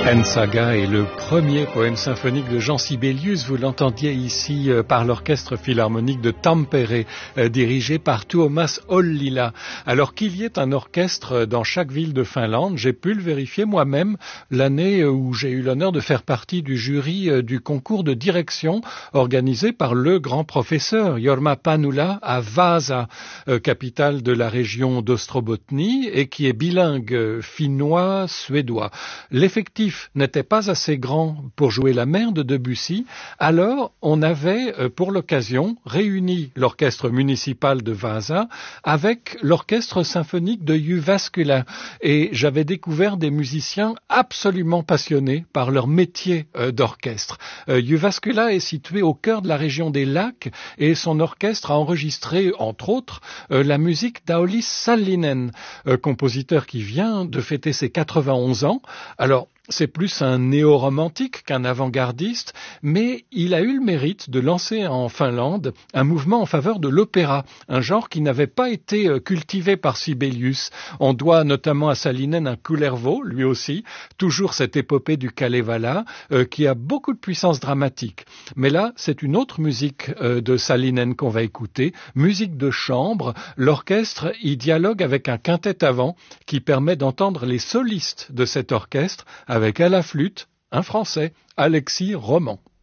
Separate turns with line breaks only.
Saga est le premier poème symphonique de Jean Sibelius. Vous l'entendiez ici par l'orchestre philharmonique de Tampere, dirigé par Tuomas Ollila. Alors qu'il y ait un orchestre dans chaque ville de Finlande, j'ai pu le vérifier moi-même l'année où j'ai eu l'honneur de faire partie du jury du concours de direction organisé par le grand professeur Jorma Panula à Vasa, capitale de la région d'Ostrobotnie et qui est bilingue finnois-suédois. L'effectif n'était pas assez grand pour jouer la mère de Debussy, alors on avait pour l'occasion réuni l'orchestre municipal de Vasa avec l'orchestre symphonique de Jyväskylä et j'avais découvert des musiciens absolument passionnés par leur métier d'orchestre. Jyväskylä est situé au cœur de la région des lacs et son orchestre a enregistré entre autres la musique d'Aulis Sallinen, compositeur qui vient de fêter ses 91 ans. Alors, c'est plus un néo-romantique qu'un avant-gardiste, mais il a eu le mérite de lancer en Finlande un mouvement en faveur de l'opéra, un genre qui n'avait pas été cultivé par Sibelius. On doit notamment à Sallinen un Kullervo, lui aussi, toujours cette épopée du Kalevala, qui a beaucoup de puissance dramatique. Mais là, c'est une autre musique de Sallinen qu'on va écouter, musique de chambre. L'orchestre y dialogue avec un quintet à vent qui permet d'entendre les solistes de cet orchestre avec à la flûte un Français, Alexis Roman.